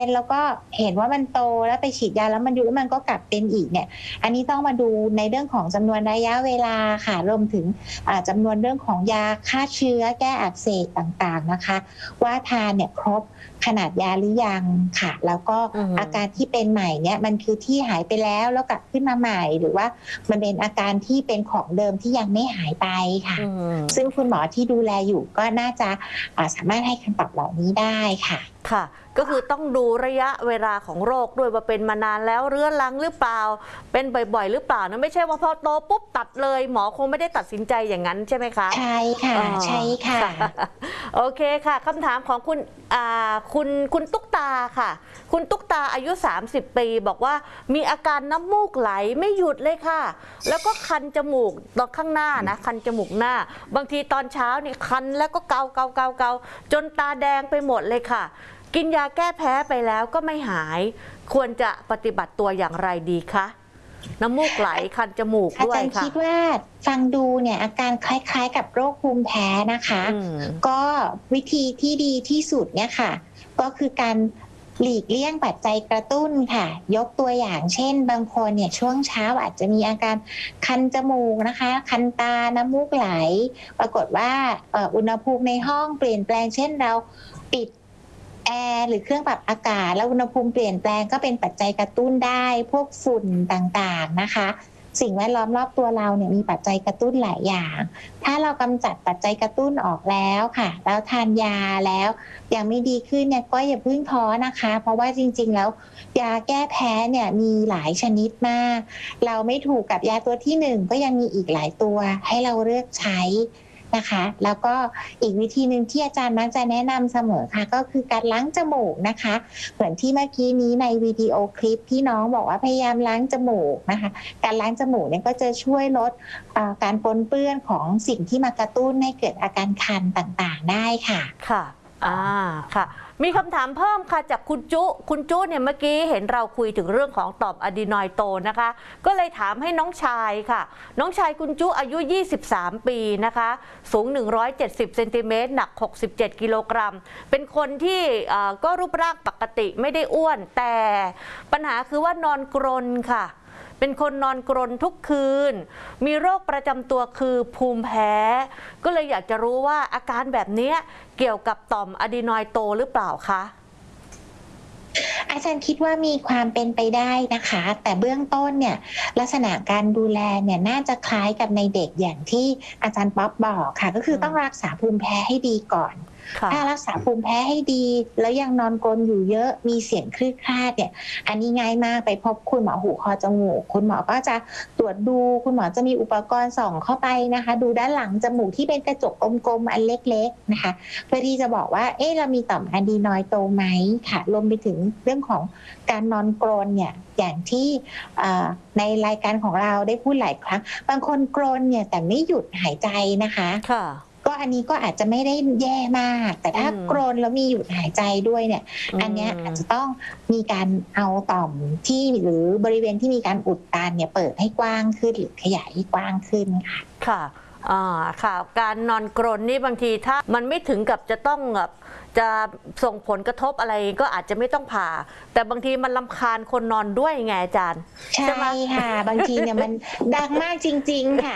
แล้วก็เห็นว่ามันโตแล้วไปฉีดยาแล้วมันยุบแล้วมันก็กลับเป็นอีกเนี่ยอันนี้ต้องมาดูในเรื่องของจำนวนระยะเวลาค่ะรวมถึงจำนวนเรื่องของยาฆ่าเชื้อแก้อักเสบต่างๆนะคะว่าทานเนี่ยครบขนาดยาหรือยังค่ะแล้วก็อาการที่เป็นใหม่เนี่ยมันคือที่หายไปแล้วกลับขึ้นมาใหม่หรือว่ามันเป็นอาการที่เป็นของเดิมที่ยังไม่หายไปค่ะซึ่งคุณหมอที่ดูแลอยู่ก็น่าจะสามารถให้คำตอบเหล่านี้ได้ค่ะค่ะก็คือต้องดูระยะเวลาของโรคด้วยว่าเป็นมานานแล้วเรื้อรังหรือเปล่าเป็นบ่อยๆหรือเปล่านะไม่ใช่ว่าพอโตปุ๊บตัดเลยหมอคงไม่ได้ตัดสินใจอย่างนั้นใช่ไหมคะใช่ค่ะใช่ค่ะโอเคค่ะคำถามของคุณตุ๊กตาค่ะคุณตุ๊กตาอายุ30 ปีบอกว่ามีอาการน้ำมูกไหลไม่หยุดเลยค่ะแล้วก็คันจมูกตรงข้างหน้านะคันจมูกหน้าบางทีตอนเช้านี่คันแล้วก็เกาจนตาแดงไปหมดเลยค่ะกินยาแก้แพ้ไปแล้วก็ไม่หายควรจะปฏิบัติตัวอย่างไรดีคะน้ำมูกไหลคันจมูกด้วยค่ะอาจารย์คิดว่าฟังดูเนี่ยอาการคล้ายๆกับโรคภูมิแพ้นะคะก็วิธีที่ดีที่สุดเนี่ยค่ะก็คือการหลีกเลี่ยงปัจจัยกระตุ้นค่ะยกตัวอย่างเช่นบางคนเนี่ยช่วงเช้าอาจจะมีอาการคันจมูกนะคะคันตาน้ำมูกไหลปรากฏว่าอุณหภูมิในห้องเปลี่ยนแปลงเช่นเราปิดแอร์หรือเครื่องปรับอากาศแล้วอุณหภูมิเปลี่ยนแปลงก็เป็นปัจจัยกระตุ้นได้พวกฝุ่นต่างๆนะคะสิ่งแวดล้อมรอบตัวเราเนี่ยมีปัจจัยกระตุ้นหลายอย่างถ้าเรากำจัดปัจจัยกระตุ้นออกแล้วค่ะแล้วทานยาแล้วยังไม่ดีขึ้นเนี่ยก็อย่าเพิ่งท้อนะคะเพราะว่าจริงๆแล้วยาแก้แพ้เนี่ยมีหลายชนิดมากเราไม่ถูกกับยาตัวที่1ก็ยังมีอีกหลายตัวให้เราเลือกใช้นะคะแล้วก็อีกวิธีหนึ่งที่อาจารย์มักจะแนะนำเสมอค่ะก็คือการล้างจมูกนะคะเหมือนที่เมื่อกี้นี้ในวิดีโอคลิปที่น้องบอกว่าพยายามล้างจมูกนะคะการล้างจมูกเนี่ยก็จะช่วยลดการปนเปื้อนของสิ่งที่มากระตุ้นให้เกิดอาการคันต่างๆได้ค่ะค่ะค่ะมีคำถามเพิ่มค่ะจากคุณจุเนี่ยเมื่อกี้เห็นเราคุยถึงเรื่องของต่อมอะดีนอยโตนะคะก็เลยถามให้น้องชายค่ะน้องชายคุณจุอายุ23 ปีนะคะสูง170 เซนติเมตรหนัก67 กิโลกรัมเป็นคนที่ก็รูปร่างปกติไม่ได้อ้วนแต่ปัญหาคือว่านอนกรนค่ะเป็นคนนอนกรนทุกคืนมีโรคประจำตัวคือภูมิแพ้ก็เลยอยากจะรู้ว่าอาการแบบนี้เกี่ยวกับต่อมอะดีนอยโตหรือเปล่าคะอาจารย์คิดว่ามีความเป็นไปได้นะคะแต่เบื้องต้นเนี่ยลักษณะการดูแลเนี่ยน่าจะคล้ายกับในเด็กอย่างที่อาจารย์ป๊อบบอกค่ะก็คือต้องรักษาภูมิแพ้ให้ดีก่อนถ้ารักษาภูมิแพ้ให้ดีแล้วยังนอนกรนอยู่เยอะมีเสียงคลืดคลาดเนี่ยอันนี้ง่ายมากไปพบคุณหมอหูคอจมูกคุณหมอก็จะตรวจดูคุณหมอจะมีอุปกรณ์ส่องเข้าไปนะคะดูด้านหลังจมูกที่เป็นกระจกกลมๆอันเล็กๆนะคะเพื่อที่จะบอกว่าเรามีต่อมอะดีนอยโตไหมค่ะรวมไปถึงเรื่องของการนอนกรนเนี่ยอย่างที่ในรายการของเราได้พูดหลายครั้งบางคนกรนเนี่ยแต่ไม่หยุดหายใจนะคะก็อันนี้ก็อาจจะไม่ได้แย่มากแต่ถ้ากรนแล้วมีหยุดหายใจด้วยเนี่ยอันนี้อาจจะต้องมีการเอาต่อมที่หรือบริเวณที่มีการอุดตันเนี่ยเปิดให้กว้างขึ้นหรือขยายให้กว้างขึ้นค่ะค่ะการนอนกรนนี่บางทีถ้ามันไม่ถึงกับจะต้องแบบจะส่งผลกระทบอะไรก็อาจจะไม่ต้องผ่าแต่บางทีมันรำคาญคนนอนด้วยไงอาจารย์ใช่ค่ะบางทีเนี่ยมันดังมากจริงๆค่ะ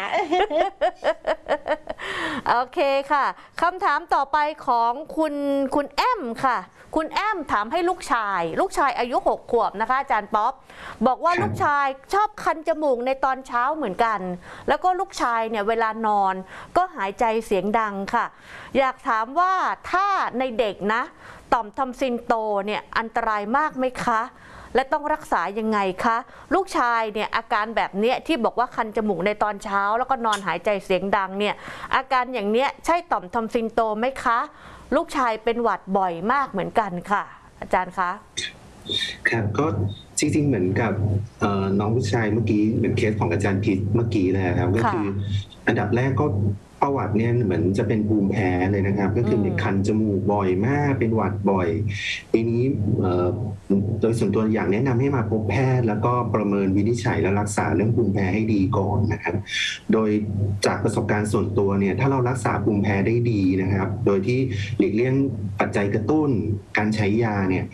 โอเคค่ะคำถามต่อไปของคุณแอมค่ะคุณแอมถามให้ลูกชายอายุ6 ขวบนะคะอาจารย์ป๊อปบอกว่าลูกชายชอบคันจมูกในตอนเช้าเหมือนกันแล้วก็ลูกชายเนี่ยเวลานอนก็หายใจเสียงดังค่ะอยากถามว่าถ้าในเด็กนะต่อมทอมซินโตเนี่ยอันตรายมากไหมคะและต้องรักษายังไงคะลูกชายเนี่ยอาการแบบนี้ที่บอกว่าคันจมูกในตอนเช้าแล้วก็นอนหายใจเสียงดังเนี่ยอาการอย่างเนี้ยใช่ต่อมทอมซินโตไหมคะลูกชายเป็นหวัดบ่อยมากเหมือนกันค่ะอาจารย์คะครับก็จริงๆเหมือนกับน้องผู้ชายเมื่อกี้เหมือนเคสของอาจารย์พิษเมื่อกี้เลยครับก็คืออันดับแรกก็ประวัติเนี่ยเหมือนจะเป็นภูมิแพ้เลยนะครับก็คือคันจมูกบ่อยมากเป็นหวัดบ่อยทีนี้โดยส่วนตัวอยากแนะนำให้มาพบแพทย์แล้วก็ประเมินวินิจฉัยและรักษาเรื่องภูมิแพ้ให้ดีก่อนนะครับโดยจากประสบการณ์ส่วนตัวเนี่ยถ้าเรารักษาภูมิแพ้ได้ดีนะครับโดยที่หลีกเลี่ยงปัจจัยกระตุ้นการใช้ยาเนี่ย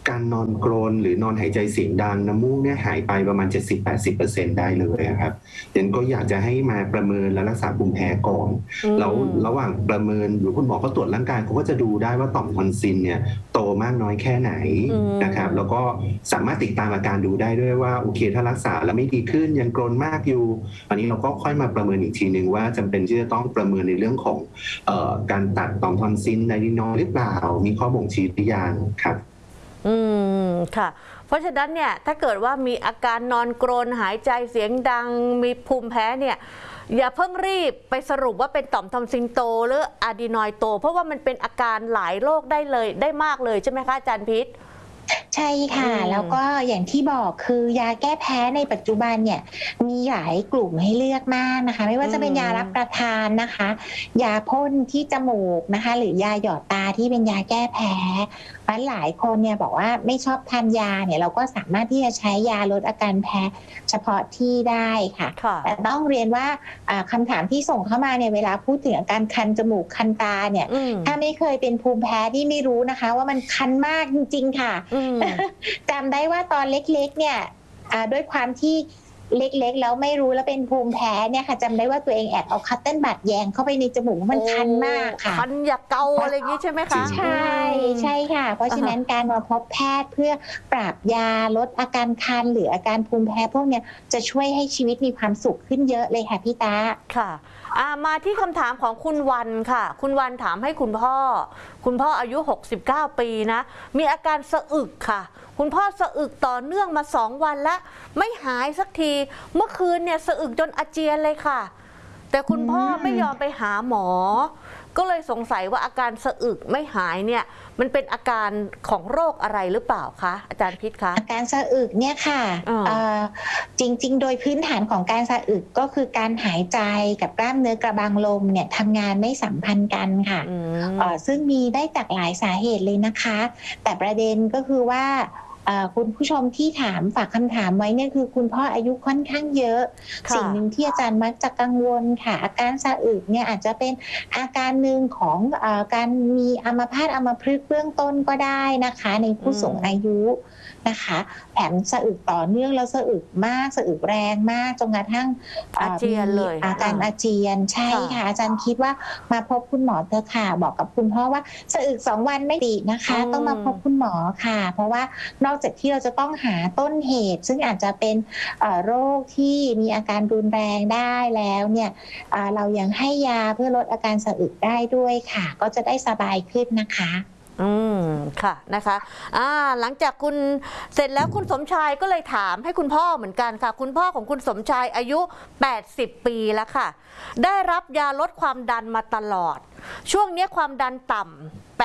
การนอนกรนหรือนอนหายใจเสียงดังน้ำมูกเนี่ยหายไปประมาณ 70-80% ได้เลยครับดังนั้นก็อยากจะให้มาประเมินและรักษาภูมิแพ้ก่อนแล้วระหว่างประเมินหรือคุณหมอก็ตรวจร่างกายเขาก็จะดูได้ว่าต่อมทอนซิลเนี่ยโตมากน้อยแค่ไหนนะครับแล้วก็สามารถติดตามอาการดูได้ด้วยว่าโอเคถ้ารักษาแล้วไม่ดีขึ้นยังกรนมากอยู่อันนี้เราก็ค่อยมาประเมินอีกทีนึงว่าจำเป็นที่จะต้องประเมินในเรื่องของการตัดต่อมทอนซิลไดนินอยหรือเปล่ามีข้อบ่งชี้หรือยังครับค่ะเพราะฉะนั้นเนี่ยถ้าเกิดว่ามีอาการนอนกรนหายใจเสียงดังมีภูมิแพ้เนี่ยอย่าเพิ่งรีบไปสรุปว่าเป็นต่อมทอนซิลโตหรืออะดีนอยโตเพราะว่ามันเป็นอาการหลายโรคได้เลยได้มากเลยใช่ไหมคะอาจารย์พิษใช่ค่ะแล้วก็อย่างที่บอกคือยาแก้แพ้ในปัจจุบันเนี่ยมีหลายกลุ่มให้เลือกมากนะคะไม่ว่าจะเป็นยารับประทานนะคะยาพ่นที่จมูกนะคะหรือยาหยอดตาที่เป็นยาแก้แพ้หลายคนเนี่ยบอกว่าไม่ชอบทานยาเนี่ยเราก็สามารถที่จะใช้ยาลดอาการแพ้เฉพาะที่ได้ค่ะแต่ต้องเรียนว่าคำถามที่ส่งเข้ามาเนี่ยเวลาพูดถึงอาการคันจมูกคันตาเนี่ยถ้าไม่เคยเป็นภูมิแพ้ที่ไม่รู้นะคะว่ามันคันมากจริงๆค่ะจำได้ว่าตอนเล็กๆเนี่ยด้วยความที่เล็กๆแล้วไม่รู้แล้วเป็นภูมิแพ้เนี่ยค่ะจำได้ว่าตัวเองแอบเอาคัตเติ้ลบัดแยงเข้าไปในจมูกมันคันมากค่ะคันอยากเกาอะไรอย่างนี้ใช่ไหมคะใช่ค่ะเพราะฉะนั้นการมาพบแพทย์เพื่อปรับยาลดอาการคันหรืออาการภูมิแพ้พวกเนี้ยจะช่วยให้ชีวิตมีความสุขขึ้นเยอะเลยค่ะพี่ตาค่ะมาที่คำถามของคุณวันค่ะคุณวันถามให้คุณพ่ออายุ 69 ปีนะมีอาการสะอึกค่ะคุณพ่อสะอึกต่อเนื่องมา2 วันแล้วไม่หายสักทีเมื่อคืนเนี่ยสะอึกจนอาเจียนเลยค่ะแต่คุณพ่อไม่ยอมไปหาหมอก็เลยสงสัยว่าอาการสะอึกไม่หายเนี่ยมันเป็นอาการของโรคอะไรหรือเปล่าคะอาจารย์พิษคะอาการสะอึกเนี่ยค่ะจริงๆโดยพื้นฐานของการสะอึกก็คือการหายใจกับกล้ามเนื้อกระบังลมเนี่ยทำงานไม่สัมพันธ์กันค่ะซึ่งมีได้จากหลายสาเหตุเลยนะคะแต่ประเด็นก็คือว่าคุณผู้ชมที่ถามฝากคำถามไว้เนี่ยคือคุณพ่ออายุค่อนข้างเยอะสิ่งหนึ่งที่อาจารย์มักจะกังวลค่ะอาการสะอึกเนี่ยอาจจะเป็นอาการหนึ่งของการมีอัมพาตอัมพฤกษ์เบื้องต้นก็ได้นะคะในผู้สูงอายุนะคะแถมสะอึกต่อเนื่องแล้วสะอึกมากสะอึกแรงมากจนกระทั่งอาเจียนเลยอาการอาเจียนใช่ค่ะอาจารย์คิดว่ามาพบคุณหมอเถอะค่ะบอกกับคุณพ่อว่าสะอึก2 วันไม่ดีนะคะต้องมาพบคุณหมอค่ะเพราะว่านอกจากที่เราจะต้องหาต้นเหตุซึ่งอาจจะเป็นโรคที่มีอาการรุนแรงได้แล้วเนี่ยเรายังให้ยาเพื่อลดอาการสะอึกได้ด้วยค่ะก็จะได้สบายขึ้นนะคะค่ะนะคะหลังจากคุณเสร็จแล้วคุณสมชายก็เลยถามให้คุณพ่อเหมือนกันค่ะคุณพ่อของคุณสมชายอายุ80 ปีแล้วค่ะได้รับยาลดความดันมาตลอดช่วงนี้ความดันต่ำ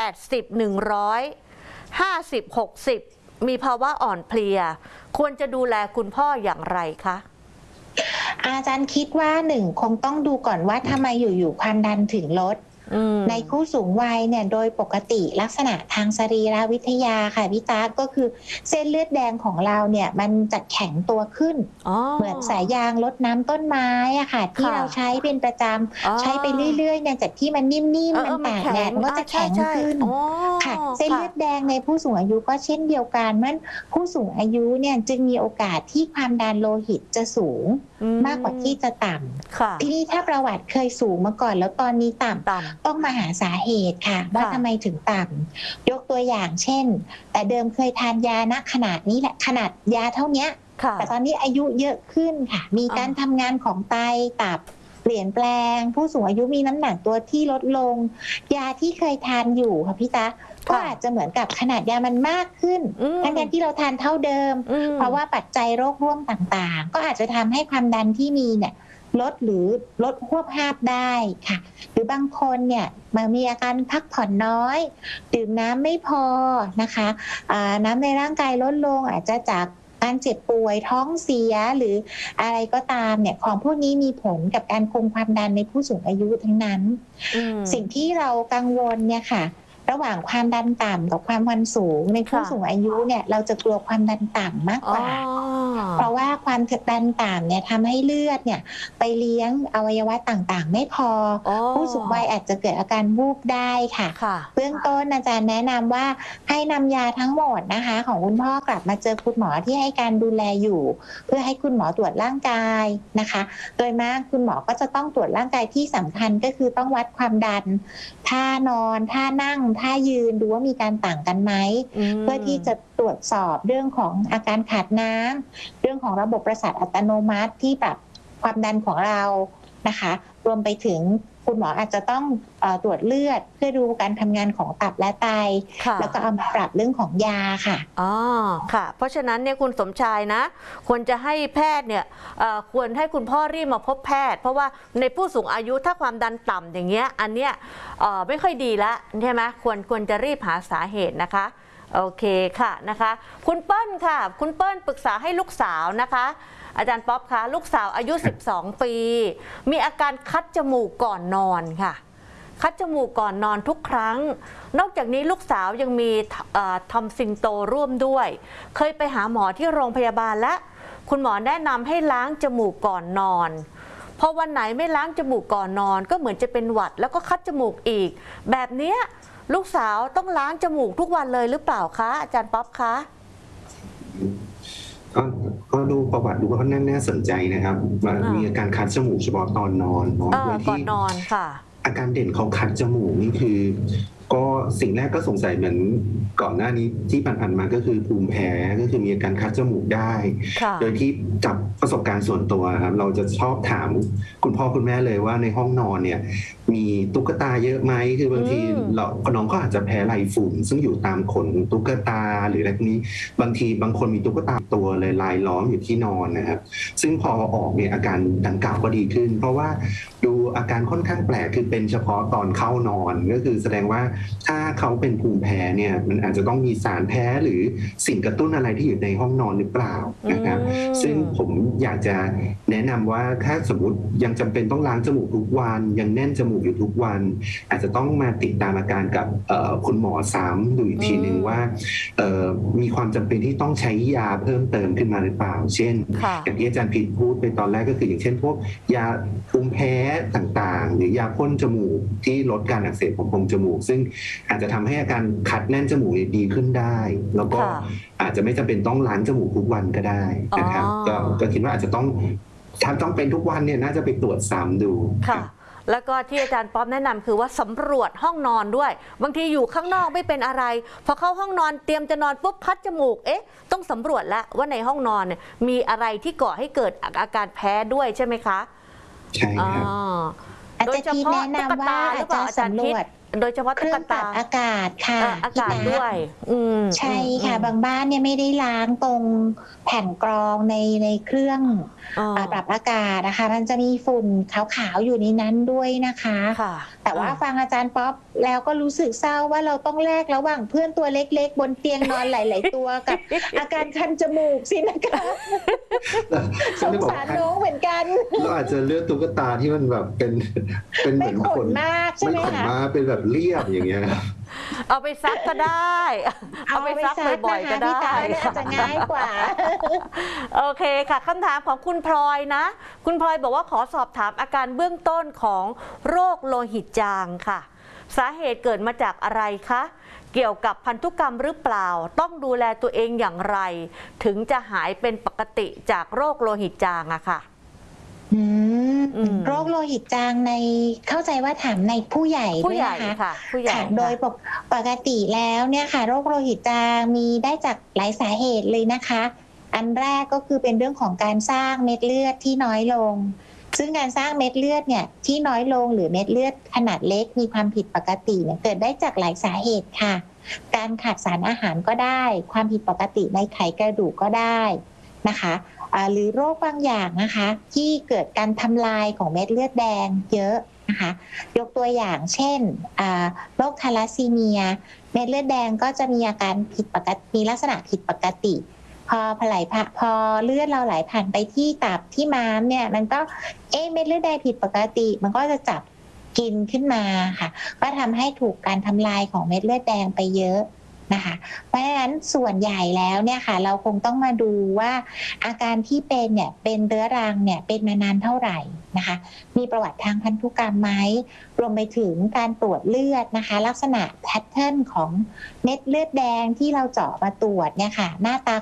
80/100 50/60มีภาวะอ่อนเพลียควรจะดูแลคุณพ่ออย่างไรคะอาจารย์คิดว่า1คงต้องดูก่อนว่าทำไมอยู่ๆความดันถึงลดในผู้สูงวัยเนี่ยโดยปกติลักษณะทางสรีรวิทยาค่ะพี่ตาก็คือเส้นเลือดแดงของเราเนี่ยมันจะแข็งตัวขึ้นเหมือนสายยางรดน้ำต้นไม้อะค่ะที่เราใช้เป็นประจำใช้ไปเรื่อยๆเนี่ยจากที่มันนิ่มๆมันตากแดดมันก็จะแข็งขึ้นค่ะเส้นเลือดแดงในผู้สูงอายุก็เช่นเดียวกันมันผู้สูงอายุเนี่ยจึงมีโอกาสที่ความดันโลหิตจะสูงมากกว่าที่จะต่ำทีนี้ถ้าประวัติเคยสูงมาก่อนแล้วตอนนี้ต่ำต้องมาหาสาเหตุค่ะว่าทำไมถึงต่ำยกตัวอย่างเช่นแต่เดิมเคยทานยาณขนาดนี้แหละขนาดยาเท่านี้แต่ตอนนี้อายุเยอะขึ้นค่ะมีการทำงานของไตตับเปลี่ยนแปลงผู้สูงอายุมีน้ำหนักตัวที่ลดลงยาที่เคยทานอยู่ค่ะพี่ตาก็อาจจะเหมือนกับขนาดยามันมากขึ้นทั้งที่เราทานเท่าเดิมเพราะว่าปัจจัยโรคร่วมต่างๆก็อาจจะทำให้ความดันที่มีเนี่ยลดหรือลดควบหาบได้ค่ะหรือบางคนเนี่ยมามีอาการพักผ่อนน้อยดื่มน้ำไม่พอนะคะน้ำในร่างกายลดลงอาจจะจากการเจ็บป่วยท้องเสียหรืออะไรก็ตามเนี่ยของพวกนี้มีผลกับการคงความดันในผู้สูงอายุทั้งนั้นสิ่งที่เรากังวลเนี่ยค่ะระหว่างความดันต่ำกับความดันสูงในผู้สูงอายุเนี่ยเราจะกลัวความดันต่ำมากกว่าเพราะว่าความดันต่ำเนี่ยทำให้เลือดเนี่ยไปเลี้ยงอวัยวะต่างๆไม่พอผู้สูงวัยอาจจะเกิดอาการวูบได้ค่ะเบื้องต้นอาจารย์แนะนำว่าให้นำยาทั้งหมดนะคะของคุณพ่อกลับมาเจอคุณหมอที่ให้การดูแลอยู่เพื่อให้คุณหมอตรวจร่างกายนะคะโดยมากคุณหมอก็จะต้องตรวจร่างกายที่สำคัญก็คือต้องวัดความดันท่านอนท่านั่งท่ายืนดูว่ามีการต่างกันไหมเพื่อที่จะตรวจสอบเรื่องของอาการขาดน้ำเรื่องของระบบประสาทอัตโนมัติที่ปรับความดันของเรานะคะรวมไปถึงคุณหมออาจจะต้องตรวจเลือดเพื่อดูการทำงานของตับและไตแล้วก็เอามาปรับเรื่องของยาค่ะอ๋อค่ะเพราะฉะนั้นเนี่ยคุณสมชายนะควรจะให้แพทย์เนี่ยควรให้คุณพ่อรีบมาพบแพทย์เพราะว่าในผู้สูงอายุถ้าความดันต่ำอย่างเงี้ยอันเนี้ยไม่ค่อยดีละใช่ไหมควรจะรีบหาสาเหตุนะคะโอเคค่ะนะคะคุณเปิ้ลค่ะคุณเปิ้ลปรึกษาให้ลูกสาวนะคะอาจารย์ป๊อปคะลูกสาวอายุ12 ปีมีอาการคัดจมูกก่อนนอนค่ะคัดจมูกก่อนนอนทุกครั้งนอกจากนี้ลูกสาวยังมีทอมซินโตร่วมด้วยเคยไปหาหมอที่โรงพยาบาลและคุณหมอแนะนำให้ล้างจมูกก่อนนอนพอวันไหนไม่ล้างจมูกก่อนนอนก็เหมือนจะเป็นหวัดแล้วก็คัดจมูกอีกแบบนี้ลูกสาวต้องล้างจมูกทุกวันเลยหรือเปล่าคะอาจารย์ป๊อปคะก็ดูประวัติดูก็น่าสนใจนะครับมีอาการคัดจมูกเฉพาะตอนนอนก่อนนอนค่ะอาการเด่นของคัดจมูกนี่คือก็สิ่งแรกก็สงสัยเหมือนก่อนหน้านี้ที่ผ่านๆมาก็คือภูมิแพ้ก็คือมีอาการคัดจมูกได้โดยที่จากประสบการณ์ส่วนตัวครับเราจะชอบถามคุณพ่อคุณแม่เลยว่าในห้องนอนเนี่ยมีตุ๊กตาเยอะไหมคือบางทีน้องก็อาจจะแพ้ไรฝุ่นซึ่งอยู่ตามขนตุ๊กตาหรืออะไรพวกนี้บางคนมีตุ๊กตาตัวเลยลายล้อมอยู่ที่นอนนะครับซึ่งพอออกเนี่ยอาการดังกล่าวก็ดีขึ้นเพราะว่าดูอาการค่อนข้างแปลกคือเป็นเฉพาะตอนเข้านอนก็คือแสดงว่าถ้าเขาเป็นภูมิแพ้เนี่ยมันอาจจะต้องมีสารแพ้หรือสิ่งกระตุ้นอะไรที่อยู่ในห้องนอนหรือเปล่านะครับซึ่งผมอยากจะแนะนำว่าถ้าสมมติยังจำเป็นต้องล้างจมูกทุกวันยังแน่นจมูกอยู่ทุกวันอาจจะต้องมาติดตามอาการกับคุณหมอซ้ำดูอีกทีนึงว่ามีความจำเป็นที่ต้องใช้ยาเพิ่มเติมขึ้นมาหรือเปล่าเช่นอย่างที่อาจารย์พิษพูดไปตอนแรกก็คืออย่างเช่นพวกยาภูมิแพ้ต่างๆหรือยาพ่นจมูกที่ลดการอักเสบของโพรงจมูกซึ่งอาจจะทำให้อาการคัดแน่นจมูกดีขึ้นได้แล้วก็อาจจะไม่จำเป็นต้องล้างจมูกทุกวันก็ได้นะครับก็คิดว่าอาจจะต้องถ้าต้องเป็นทุกวันเนี่ยน่าจะไปตรวจซ้ำดูค่ะแล้วก็ที่อาจารย์ป๊อปแนะนำคือว่าสำรวจห้องนอนด้วยบางทีอยู่ข้างนอกไม่เป็นอะไรพอเข้าห้องนอนเตรียมจะนอนปุ๊บคัดจมูกต้องสำรวจแล้วว่าในห้องนอนเนี่ยมีอะไรที่ก่อให้เกิดอาการแพ้ด้วยใช่ไหมคะใช่ครับโดยเฉพาะตุ๊กตาหรือเปล่าอาจารย์พิษโดยเฉพาะเครื่องปรับอากาศค่ะอากาศด้วยใช่ค่ะบางบ้านเนี่ยไม่ได้ล้างตรงแผ่นกรองในเครื่องปรับอากาศนะคะมันจะมีฝุ่นขาวๆอยู่ในนั้นด้วยนะคะแต่ว่าฟังอาจารย์ป๊อปแล้วก็รู้สึกเศร้าว่าเราต้องแลกระหว่างเพื่อนตัวเล็กๆบนเตียงนอนหลายๆตัวกับอาการคันจมูกสินะคะสงสารน้องเหมือนกันเราอาจจะเลือกตุ๊กตาที่มันแบบเป็นเหมือนขนมากใช่ไหมคะเป็นแบบเรียบอย่างเงี้ยเอาไปซักก็ได้เอาไปซักบ่อยๆก็ได้อาจจะง่ายกว่าโอเคค่ะคำถามของคุณพลอยนะคุณพลอยบอกว่าขอสอบถามอาการเบื้องต้นของโรคโลหิตจางค่ะสาเหตุเกิดมาจากอะไรคะเกี่ยวกับพันธุกรรมหรือเปล่าต้องดูแลตัวเองอย่างไรถึงจะหายเป็นปกติจากโรคโลหิตจางอะค่ะโรคโลหิตจางในเข้าใจว่าถามในผู้ใหญ่ด้วยนะคะผู้ใหญ่โดยปกติแล้วเนี่ยค่ะโรคโลหิตจางมีได้จากหลายสาเหตุเลยนะคะอันแรกก็คือเป็นเรื่องของการสร้างเม็ดเลือดที่น้อยลงซึ่งการสร้างเม็ดเลือดเนี่ยที่น้อยลงหรือเม็ดเลือดขนาดเล็กมีความผิดปกติเนี่ยเกิดได้จากหลายสาเหตุค่ะการขาดสารอาหารก็ได้ความผิดปกติในไขกระดูกก็ได้นะคะหรือโรคบางอย่างนะคะที่เกิดการทำลายของเม็ดเลือดแดงเยอะนะคะยกตัวอย่างเช่นโรคทาลัสซีเมียเม็ดเลือดแดงก็จะมีอาการผิดปกติมีลักษณะผิดปกติพอเลือดเราไหลผ่านไปที่ตับที่ม้ามเนี่ยมันก็เม็ดเลือดแดงผิดปกติมันก็จะจับกินขึ้นมาค่ะก็ทำให้ถูกการทำลายของเม็ดเลือดแดงไปเยอะนะคะเพราะฉะนั้นส่วนใหญ่แล้วเนี่ยค่ะเราคงต้องมาดูว่าอาการที่เป็นเนี่ยเป็นเรื้อรังเนี่ยเป็นมานานเท่าไหร่นะคะมีประวัติทางพันธุกรรมไหมรวมไปถึงการตรวจเลือดนะคะลักษณะแพทเทิร์นของเม็ดเลือดแดงที่เราเจาะมาตรวจเนี่ยค่ะหน้าตา